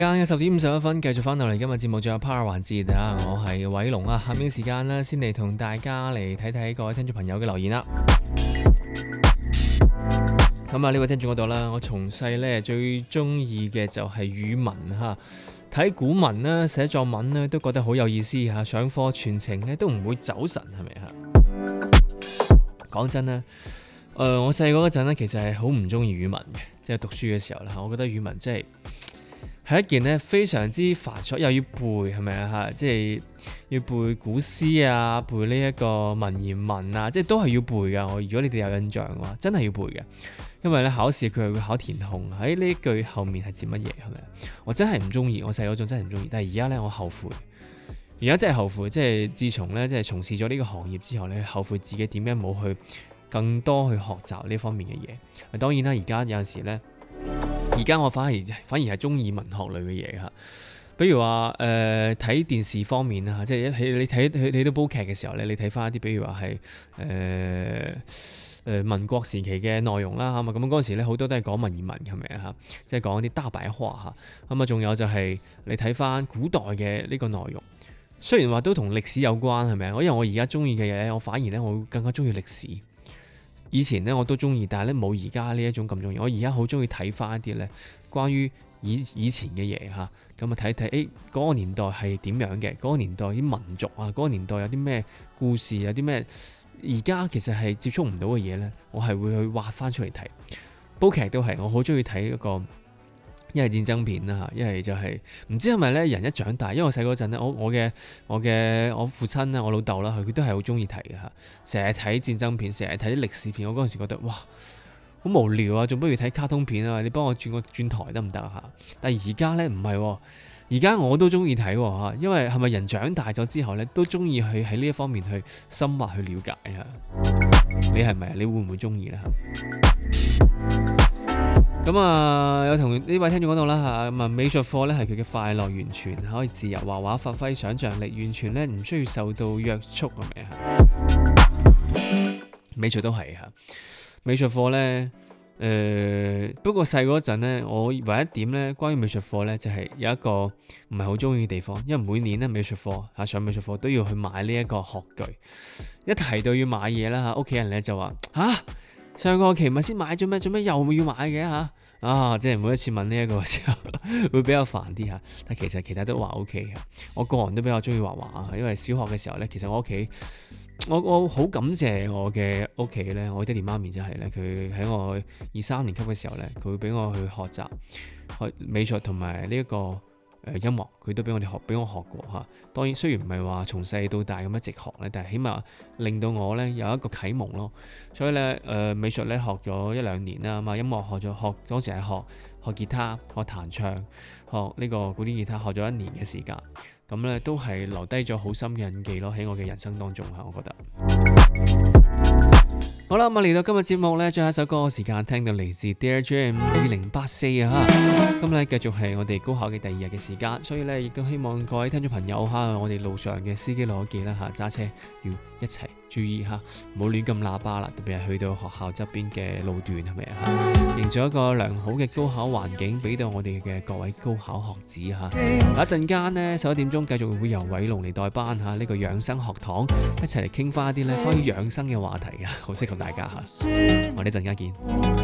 間嘅10:51，繼續翻到嚟今日節目，仲有 Power 環節啊！我係偉龍啊，下面嘅時間呢，先嚟同大家嚟睇睇各位聽眾朋友嘅留言啦。咁啊，呢位聽眾嗰度啦，我從細呢最中意嘅就係語文嚇，睇古文啦、寫作文呢都覺得好有意思嚇，上課全程呢都唔會走神，係咪嚇？講真啦，我細個嗰陣呢，其實係好唔中意語文嘅，即係讀書嘅時候啦，我覺得語文真係一件咧非常之繁瑣，又要背，係咪啊嚇？即係要背古詩啊，背呢一個文言文啊，即係都係要背㗎。如果你哋有印象嘅話，真係要背嘅。因為咧考試佢係會考填空，喺呢句後面係指乜嘢，係咪？我真係唔中意，我細個仲真係唔中意，但係而家咧我後悔。而家真係後悔，即係自從咧即係從事咗呢個行業之後咧，後悔自己點解冇去更多去學習呢方面嘅嘢。當然啦，而家有陣時咧。而家我反而係中意文學類嘅嘢嚇，比如話睇電視方面啊，即係你睇到煲劇嘅時候咧，你睇翻一啲，比如話係民國時期嘅內容啦嚇嘛，咁嗰陣時咧好多都係講文言文係咪啊嚇，即係講一啲大白話嚇，咁啊仲有就係你睇翻古代嘅呢個內容，雖然話都同歷史有關係咪啊？因為我而家中意嘅嘢咧，我反而咧我會更加中意歷史。以前咧我都中意，但係咧冇而家呢一種咁中意。我而家好中意睇翻一啲咧關於以前嘅嘢嚇，咁啊睇睇嗰個年代係點樣嘅，嗰個年代啲民族啊，嗰個年代有啲咩故事，有啲咩而家其實係接觸唔到嘅嘢咧，我係會去挖翻出嚟睇。煲劇都係，我好中意睇一個。一係戰爭片啦嚇，一係就係唔知係咪咧人一長大，因為我細嗰陣咧，我父親啦，我老豆啦，佢都係好中意睇嘅嚇，成日睇戰爭片，成日睇啲歷史片。我嗰陣時覺得哇，好無聊啊，仲不如睇卡通片啊！你幫我轉台得唔得啊？但係而家咧唔係喎，而家我都中意睇喎，因為係咪人長大咗之後咧，都中意去喺呢一方面去深入去了解啊？你係咪？你會唔會中意咧嚇？咁啊，有同呢位聽眾講到啦嚇，咁啊美術課咧係佢嘅快樂源泉，可以自由畫畫，發揮想像力，完全咧唔需要受到約束，係咪啊？美術都係嚇，美術課咧不過細嗰陣咧，我唯一點咧關於美術課咧就係有一個唔係好中意嘅地方，因為每年咧美術課嚇上美術課都要去買呢一個學具，一提到要買嘢啦嚇，屋企人咧就話嚇。上個學期咪先買咗咩？做咩又要買嘅嚇？即係每一次問呢一個時候會比較煩啲嚇。但其實其他都話 OK 嘅。我個人都比較中意畫畫，因為小學嘅時候咧，其實我屋企我好感謝我嘅屋企咧，我爹哋媽咪就係咧，佢喺我2、3年級嘅時候咧，佢會俾我去學習美術同埋呢一個。音樂佢都俾我學過嚇，當然雖然唔係話從細到大咁一直學咧，但係起碼令到我咧有一個啟蒙咯。所以咧美術咧學咗1、2年啦，音樂學當時係學吉他、學彈唱、學呢個古典吉他，學咗1年嘅時間，咁咧都係留低咗好深嘅印記咯喺我嘅人生當中嚇，我覺得。好啦，咁啊嚟到今日節目咧，最後一首歌嘅時間，聽到嚟自 Dear Jam 2084啊嚇，咁咧繼續係我哋高考嘅第2日嘅時間，所以咧亦都希望各位聽眾朋友嚇，我哋路上嘅司機老友記啦嚇，揸車要一齊注意嚇，唔好亂撳喇叭啦，特別係去到學校側邊嘅路段係咪啊嚇，營造一個良好嘅高考環境，俾到我哋嘅各位高考學子嚇。嗱一陣間呢11點鐘繼續會由偉龍嚟代班嚇呢個養生學堂，一齊嚟傾翻一啲咧關於養生嘅話題啊，好適合大家嚇。我哋陣間見。